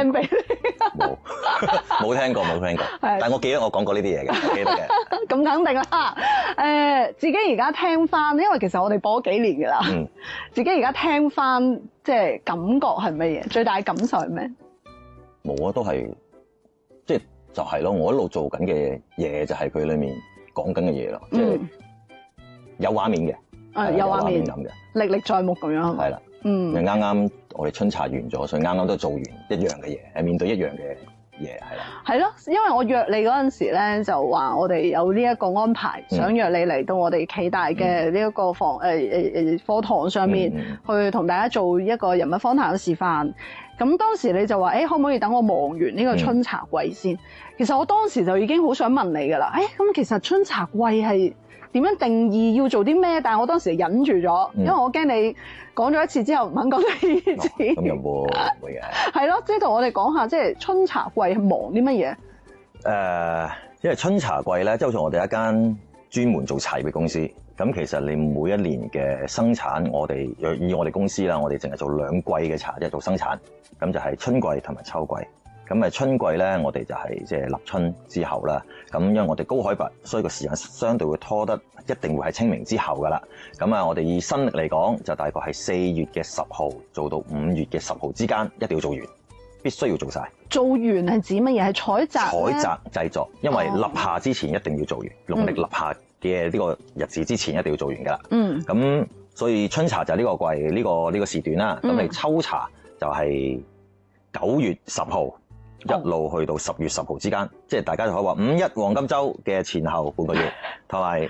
聲俾你？ 冇聽過。但係我記得我講過呢啲嘢嘅，我記得嘅。 咁肯定啦。自己而家聽翻，因為其實我哋播咗幾年㗎啦。自己而家聽翻，即係感覺係乜嘢？最大感受係咩？ 冇啊，都係即係就係咯。我一路做緊嘅嘢就係佢裏面講緊嘅嘢咯，即係有畫面嘅， 有畫面咁嘅， 歷歷在目咁樣係咪？ 係啦。啱啱我哋春茶完咗，所以啱啱都做完一樣嘅嘢，係面對一樣嘅嘢，係啦。係咯，因為我約你嗰陣時咧，就話我哋有呢一個安排，想約你嚟到我哋暨大嘅呢一個課堂上面，去同大家做一個人物訪談嘅示範。咁當時你就話，可唔可以等我忙完呢個春茶季先？其實我當時就已經好想問你㗎啦。咁其實春茶季係點樣定義要做啲咩？但係我當時忍住咗，因為我驚你講咗一次之後唔肯講第二次。 咁又冇嘅。 係咯，即係同我哋講下，即係春茶季係忙啲乜嘢？ 因為春茶季咧，即係好似我哋一間專門做茶葉嘅公司。咁其實你每一年嘅生產，以我哋公司啦，我哋淨係做2季嘅茶，即係做生產。咁就係春季同埋秋季。咁春季咧，我哋就係即係立春之後啦。咁因為我哋高海拔，所以個時間相對會拖得一定會係清明之後噶啦。咁我哋以新曆嚟講，就大概係4月嘅10號做到5月嘅10號之間，一定要做完，必須要做晒。做完係指乜嘢？係採摘？採摘製作，因為立夏之前一定要做完，農曆立夏嘅呢個日子之前一定要做完噶啦。咁所以春茶就係呢個季呢個時段啦。咁你秋茶就係9月10號。一路去到10月10號之間，即係大家就可以話5·1黃金週嘅前後半個月，同埋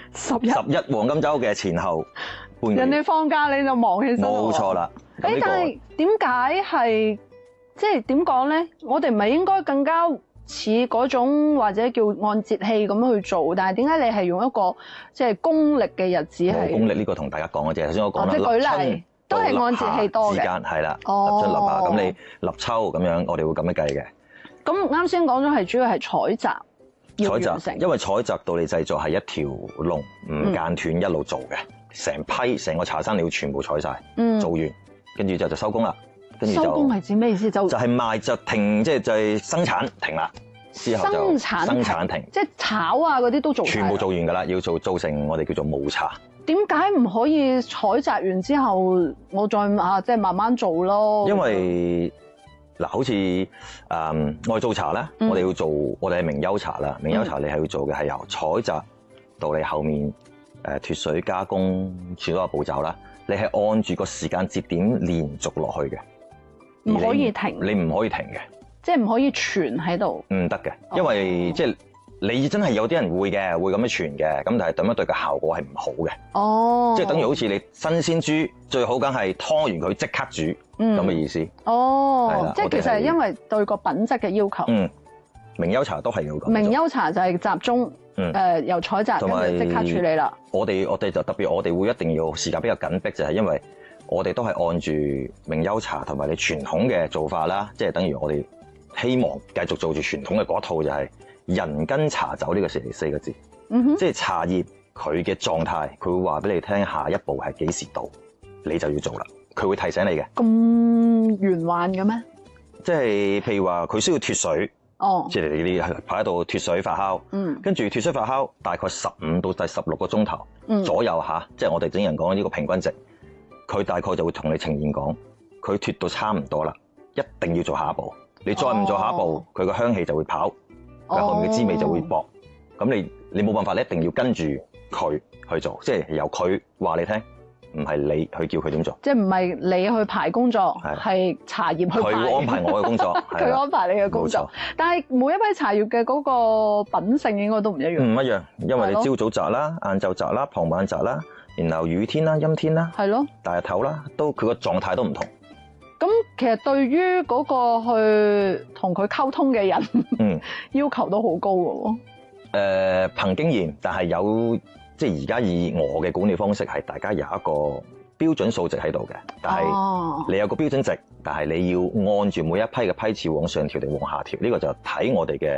11黃金週嘅前後半個月。人哋放假你就忙起身。冇錯啦。但係點解係即係點講咧？我哋唔係應該更加似嗰種或者叫按節氣咁樣去做，但係點解你係用一個即係公歷嘅日子係？公歷呢個同大家講嘅啫，頭先我講啦。即係舉例都係按節氣多嘅。時間係啦，立春立夏，咁你立秋咁樣，我哋會咁樣計嘅。咁啱先講咗係主要係採摘，採摘，因為採摘到你製作係一條龍唔間斷一路做嘅，成個茶山你要全部採晒，做完跟住就收工啦。收工係指咩意思？就係賣就停，即係就係生產停啦。之後就生產停，即係炒啊嗰啲都做，全部做完㗎啦，要做成我哋叫做霧茶。點解唔可以採摘完之後我再即係慢慢做咯？因為嗱，好似我哋做茶咧，我哋要做，我哋係明優茶啦。明優茶你係要做嘅係由採摘到你後面脫水加工所有步驟啦。你係按住個時間節點連續落去嘅，唔可以停。你唔可以停嘅，即係唔可以存喺度。唔得嘅，因為即係你真係有啲人會咁樣存嘅，咁但係咁樣對個效果係唔好嘅。哦，即係等於好似你新鮮豬最好梗係拖完佢即刻煮。咁嘅意思。哦，即係其實係因為對個品質嘅要求。明優茶都係要咁。明優茶就係集中由採摘跟住即刻處理啦。我哋就特別，我哋會一定要時間比較緊迫，就係因為我哋都係按住明優茶同埋你傳統嘅做法啦，即係等於我哋希望繼續做住傳統嘅嗰套，就係人跟茶走呢個4個字。即係茶葉佢嘅狀態，佢會話俾你聽下一步係幾時到，你就要做啦。佢會提醒你嘅。咁玄幻嘅咩？即係譬如話佢需要脫水，即係你擺喺度脫水發酵，跟住脫水發酵大概15到第16個鐘頭左右嚇，即係我哋整人講呢個平均值，佢大概就會同你呈現講，佢脫到差唔多啦，一定要做下一步。你再唔做下一步，佢個香氣就會跑，佢後面嘅滋味就會薄。咁你冇辦法，你一定要跟住佢去做，即係由佢話你聽。唔係你去叫佢點做，即係唔係你去排工作，係茶葉去排。佢安排我嘅工作，佢安排你嘅工作。但係每一批茶葉嘅嗰個品性應該都唔一樣。唔一樣，因為你朝早摘啦、晏晝摘啦、傍晚摘啦，然後雨天啦、陰天啦，係咯，大日頭啦，都佢個狀態都唔同。咁其實對於嗰個去同佢溝通嘅人，要求都好高嘅喎。憑經驗，但係有。即係而家以我嘅管理方式係大家有一個標準數值喺度嘅，但係你有個標準值，但係你要按住每一批嘅批次往上調定往下調，呢個就睇我哋嘅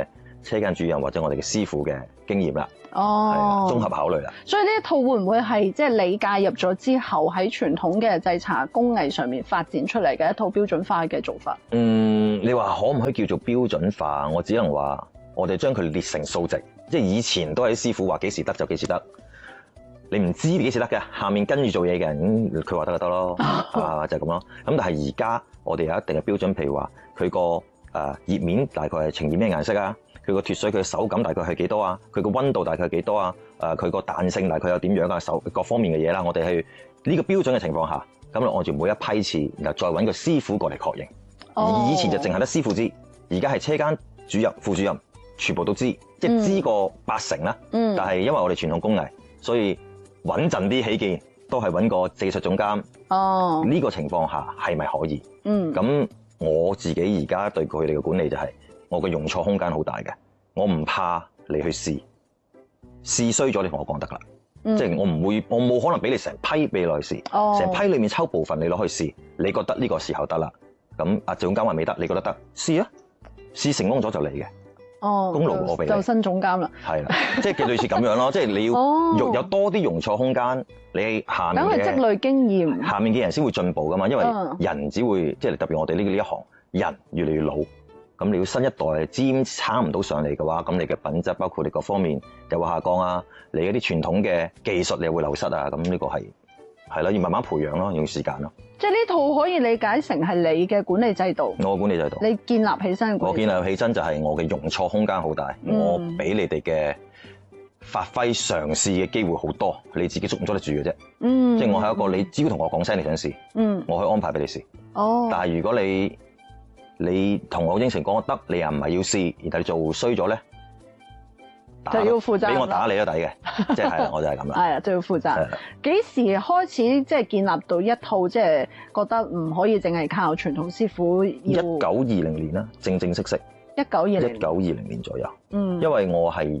車間主任或者我哋嘅師傅嘅經驗啦， 哦， 係啦，綜合考慮啦。 所以呢一套會唔會係即係你介入咗之後喺傳統嘅製茶工藝上面發展出嚟嘅一套標準化嘅做法？ 你話可唔可以叫做標準化？我只能話我哋將佢列成數值，即係以前都係師傅話幾時得就幾時得，你唔知幾時得嘅，下面跟住做嘢嘅人，佢話得就得咯，就係咁咯。咁但係而家我哋有一定嘅標準，譬如話佢個葉面大概係呈現咩顏色啊？佢個脫水佢嘅手感大概係幾多啊？佢個溫度大概係幾多啊？佢個彈性大概有點樣啊？手各方面嘅嘢啦，我哋係呢個標準嘅情況下，咁就按照每一批次，然後再揾個師傅過嚟確認。以前就淨係得師傅知，而家係車間主任、副主任全部都知，即係知個80啦。但係因為我哋傳統工藝，所以穩陣啲起見，都係揾個技術總監。呢個情況下係咪可以？咁我自己而家對佢哋嘅管理就係，我嘅容錯空間好大嘅，我唔怕你去試衰咗，你同我講得啦。即係我冇可能俾你成批俾你落去試，成批裡面抽部分你攞去試，你覺得呢個時候得啦。咁總監話未得，你覺得得，試啊，試成功咗就你嘅。功勞我俾你。就新總監啦。 係啦，即係類似咁樣咯，即係你要有多啲容錯空間，你下面嘅等佢積累經驗， 下面嘅人先會進步噶嘛，因為人只會即係特別我哋呢一行人越嚟越老，咁你要新一代尖撐唔到上嚟嘅話，咁你嘅品質包括你各方面又會下降啊，你嗰啲傳統嘅技術你又會流失啊，咁呢個係啦，要慢慢培養咯，用時間咯。即係呢套可以理解成係你嘅管理制度。 我嘅管理制度。 你建立起身嘅管理制度。 我建立起身就係我嘅容錯空間好大，我俾你哋嘅發揮嘗試嘅機會好多，你自己捉唔捉得住嘅啫。即係我係一個你只要同我講聲你想試，我可以安排俾你試。但係如果你同我應承講得，你又唔係要試，然後你做衰咗咧， 就要負責， 俾我打你都抵嘅，即係我就係咁啦。 係啊，就要負責。幾時開始即係建立到一套即係覺得唔可以淨係靠傳統師傅要 ？1920年啦，正式。1920年左右。因為我係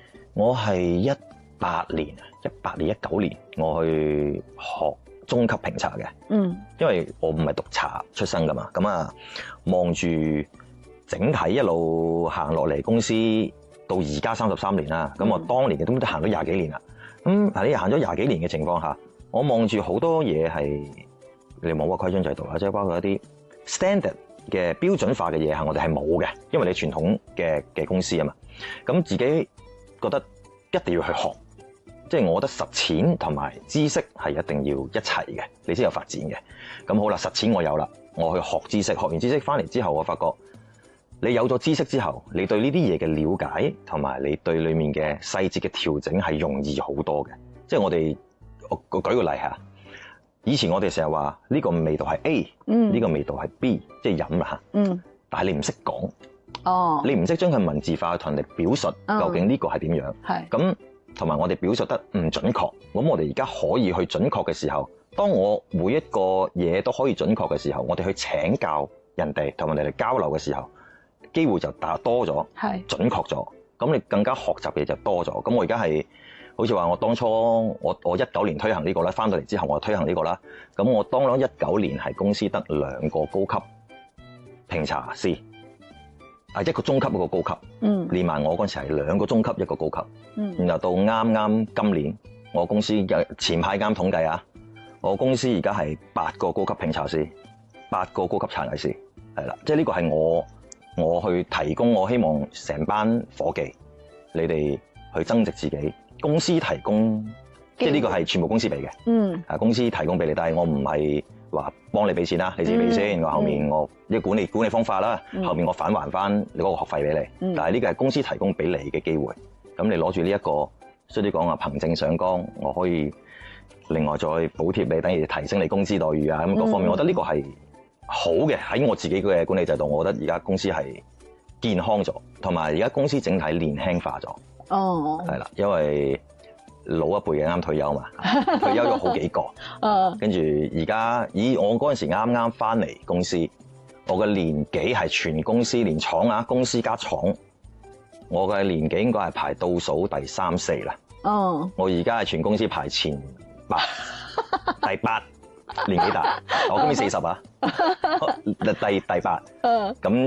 18年、19年我去學中級評茶嘅。因為我唔係讀茶出身噶嘛，咁望住整體一路行落嚟公司。到而家33年啦，咁我當年嘅都行咗20幾年啦。咁你行咗20幾年嘅情況下，我望住好多嘢係你冇個規章制度啦，即係包括一啲 standard 嘅標準化嘅嘢係我哋係冇嘅，因為你傳統嘅公司啊嘛。咁自己覺得一定要去學，即係我覺得實踐同埋知識係一定要一齊嘅，你先有發展嘅。咁好啦，實踐我有啦，我去學知識，學完知識翻嚟之後，我發覺。你有咗知識之後，你對呢啲嘢嘅了解同埋你對裡面嘅細節嘅調整係容易好多嘅。即係我舉個例嚇，以前我哋成日話呢個味道係 A，呢個味道係 B，即係飲啦嚇。但係你唔識講，你唔識將佢文字化去同人哋表述究竟呢個係點樣。咁同埋我哋表述得唔準確，咁我哋而家可以去準確嘅時候，當我每一個嘢都可以準確嘅時候，我哋去請教人哋同埋人哋交流嘅時候。機會就多咗，準確咗，咁你更加學習嘅嘢就多咗。咁我而家係好似話，我當初我19年推行呢個啦，翻到嚟之後我推行呢個啦。咁我當咗19年係公司得2個高級評茶師，一個中級一個高級，連埋我嗰陣時係2個中級一個高級。然後到啱今年，我公司前排啱統計啊，我公司而家係8個高級評茶師，8個高級茶藝師，係啦，即係呢個係我去提供，我希望成班伙計，你哋去增值自己。公司提供，即係呢個係全部公司俾嘅。公司提供俾你，但係我唔係話幫你俾錢啦，你自己俾先。我後面我呢個管理方法啦，後面我返還翻你嗰個學費俾你。但係呢個係公司提供俾你嘅機會。咁你攞住呢一個，所以啲講話憑證上崗，我可以另外再補貼你，等於提升你工資待遇啊。咁各方面，我覺得呢個係。好嘅，喺我自己嘅管理制度，我覺得而家公司係健康咗，同埋而家公司整體年輕化咗。係啦，因為老一輩嘅啱退休嘛，退休咗好幾個。跟住而家，我嗰陣時啱啱翻嚟公司，我嘅年紀係全公司連廠啊，公司加廠，我嘅年紀應該係排倒數第3、4啦。我而家係全公司排前8，第8。年紀大，我今年40啊，第8。咁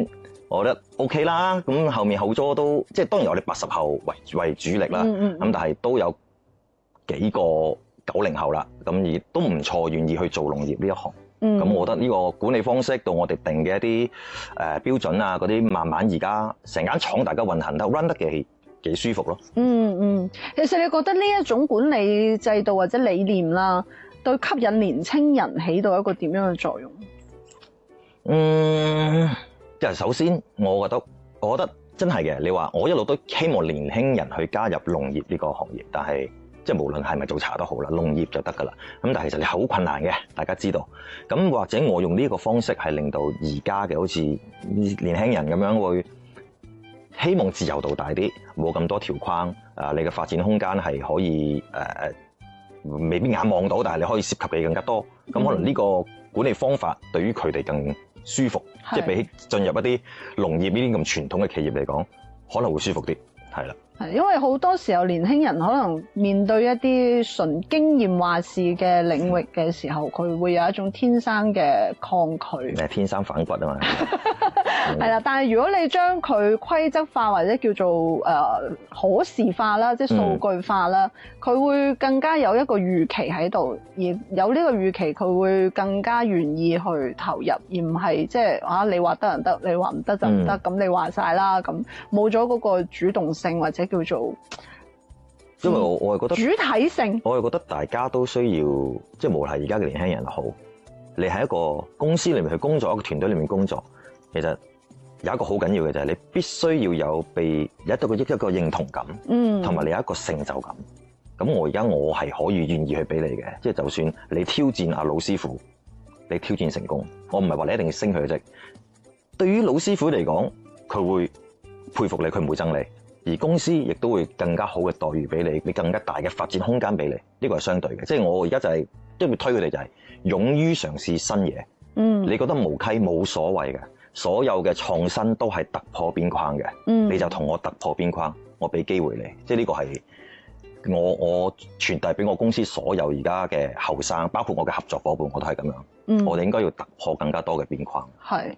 我覺得 OK 啦。咁後面後座都即係當然我哋80後為主力啦，咁但係都有幾個90後啦，咁亦都唔錯，願意去做農業呢一行。咁我覺得呢個管理方式到我哋定嘅一啲標準啊，嗰啲慢慢而家成間廠大家運行得 run 得幾舒服咯。 其實你覺得呢一種管理制度或者理念啦，對吸引年青人起到一個點樣嘅作用？ 即係首先我覺得真係嘅。你話我一路都希望年輕人去加入農業呢個行業，但係即係無論係咪做茶都好啦，農業就得㗎啦。咁但係其實你好困難嘅，大家知道。咁或者我用呢個方式係令到而家嘅好似年輕人咁樣會希望自由度大啲，冇咁多條框。你嘅發展空間係可以未必眼望到，但係你可以涉及嘅更加多。咁可能呢個管理方法對於佢哋更舒服，即係比起進入一啲農業呢啲咁傳統嘅企業嚟講，可能會舒服啲，係啦。 係因為好多時候年輕人可能面對一啲純經驗話事嘅領域嘅時候，佢會有一種天生嘅抗拒。 天生反骨啊嘛。 係啦，但係如果你將佢規則化或者叫做可視化啦，即係數據化啦，佢會更加有一個預期喺度，而有呢個預期，佢會更加願意去投入，而唔係即係你話得就得，你話唔得就唔得，咁你話晒啦，咁冇咗嗰個主動性或者叫做， 因為我係覺得主體性， 我係覺得大家都需要，即係無論係而家嘅年輕人好，你喺一個公司裏面去工作，一個團隊裏面工作，其實有一個好緊要嘅就係你必須要有一個認同感，同埋你有一個成就感。咁我係可以願意去俾你嘅，即係就算你挑戰阿老師傅，你挑戰成功，我唔係話你一定要升佢嘅職。對於老師傅嚟講，佢會佩服你，佢唔會憎你，而公司亦都會更加好嘅待遇俾你，你更加大嘅發展空間俾你。呢個係相對嘅，即係我而家就係都會推佢哋就係勇於嘗試新嘢。你覺得無稽冇所謂嘅。所有嘅創新都係突破邊框嘅，你就同我突破邊框，我俾機會你，即係呢個係我傳遞俾我公司所有而家嘅後生，包括我嘅合作夥伴，我都係咁樣。我哋應該要突破更加多嘅邊框。 係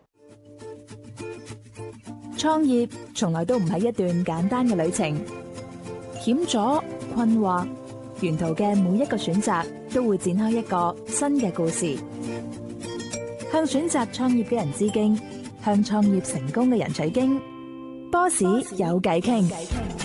創業從來都唔係一段簡單嘅旅程，險阻、困惑，沿途嘅每一個選擇都會展開一個新嘅故事。向選擇創業嘅人致敬，向創業成功嘅人取經。波士有偈傾。